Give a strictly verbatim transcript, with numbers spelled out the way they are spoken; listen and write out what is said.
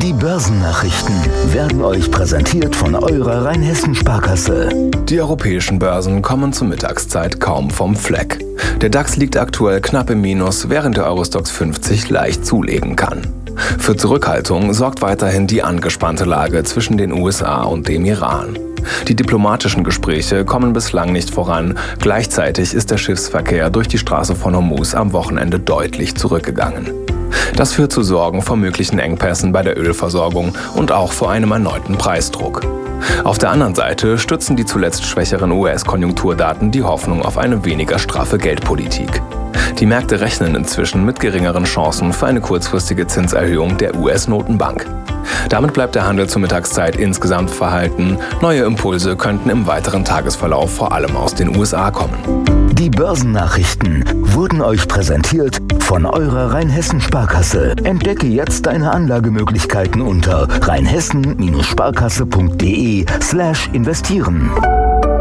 Die Börsennachrichten werden euch präsentiert von eurer Rheinhessen-Sparkasse. Die europäischen Börsen kommen zur Mittagszeit kaum vom Fleck. Der DAX liegt aktuell knapp im Minus, während der Eurostoxx fünfzig leicht zulegen kann. Für Zurückhaltung sorgt weiterhin die angespannte Lage zwischen den U S A und dem Iran. Die diplomatischen Gespräche kommen bislang nicht voran. Gleichzeitig ist der Schiffsverkehr durch die Straße von Hormuz am Wochenende deutlich zurückgegangen. Das führt zu Sorgen vor möglichen Engpässen bei der Ölversorgung und auch vor einem erneuten Preisdruck. Auf der anderen Seite stützen die zuletzt schwächeren U S-Konjunkturdaten die Hoffnung auf eine weniger straffe Geldpolitik. Die Märkte rechnen inzwischen mit geringeren Chancen für eine kurzfristige Zinserhöhung der U S-Notenbank. Damit bleibt der Handel zur Mittagszeit insgesamt verhalten. Neue Impulse könnten im weiteren Tagesverlauf vor allem aus den U S A kommen. Die Börsennachrichten wurden euch präsentiert von eurer Rheinhessen-Sparkasse. Entdecke jetzt deine Anlagemöglichkeiten unter rheinhessen Sparkasse punkt de slash investieren.